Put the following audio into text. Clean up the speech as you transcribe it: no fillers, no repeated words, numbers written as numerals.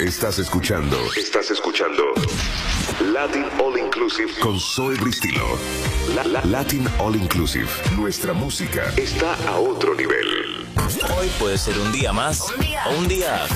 Estás escuchando Latin All Inclusive con Zoe Bristilo. Latin All Inclusive. Nuestra música está a otro nivel. Hoy puede ser un día más o un día